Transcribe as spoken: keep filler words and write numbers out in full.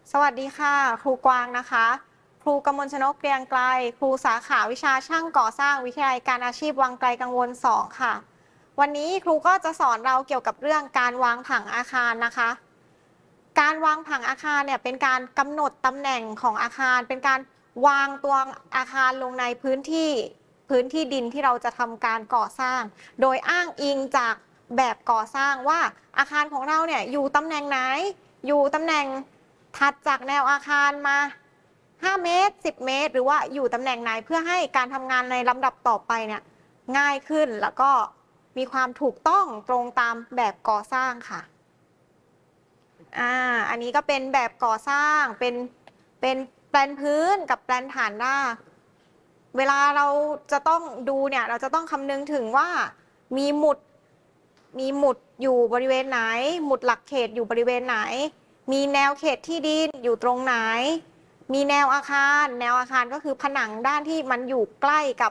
สวัสดีค่ะครูกวางนะคะครูกมลชนกเกรียงไกรครูสาขาวิชาช่างก่อสร้างวิทยาลัยการอาชีพวังไกลกังวลสองค่ะวันนี้ครูก็จะสอนเราเกี่ยวกับเรื่องการวางผังอาคารนะคะการวางผังอาคารเนี่ยเป็นการกำหนดตำแหน่งของอาคารเป็นการวางตัวอาคารลงในพื้นที่พื้นที่ดินที่เราจะทำการก่อสร้างโดยอ้างอิงจากแบบก่อสร้างว่าอาคารของเราเนี่ยอยู่ตำแหน่งไหนอยู่ตำแหน่งถัดจากแนวอาคารมาห้าเมตรสิบเมตรหรือว่าอยู่ตำแหน่งไหนเพื่อให้การทำงานในลำดับต่อไปเนี่ยง่ายขึ้นแล้วก็มีความถูกต้องตรงตามแบบก่อสร้างค่ะอ่าอันนี้ก็เป็นแบบก่อสร้างเป็นเป็นแปลนพื้นกับแปลนฐานรากเวลาเราจะต้องดูเนี่ยเราจะต้องคำนึงถึงว่ามีหมุดมีหมุดอยู่บริเวณไหนหมุดหลักเขตอยู่บริเวณไหนมีแนวเขตที่ดินอยู่ตรงไหนมีแนวอาคารแนวอาคารก็คือผนังด้านที่มันอยู่ใกล้กับ